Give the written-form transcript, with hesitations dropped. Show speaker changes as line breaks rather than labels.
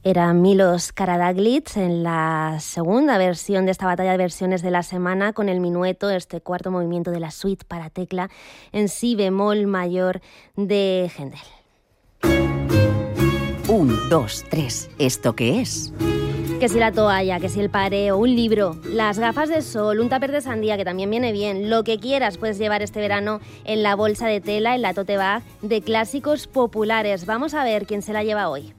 Era Milos Karađagić en la segunda versión de esta batalla de versiones de la semana con el minueto, este cuarto movimiento de la suite para tecla en si bemol mayor de Händel.
1, 2, 3. ¿Esto qué es?
Que si la toalla, que si el pareo, un libro, las gafas de sol, un tupper de sandía que también viene bien, lo que quieras puedes llevar este verano en la bolsa de tela, en la tote bag de clásicos populares. Vamos a ver quién se la lleva hoy.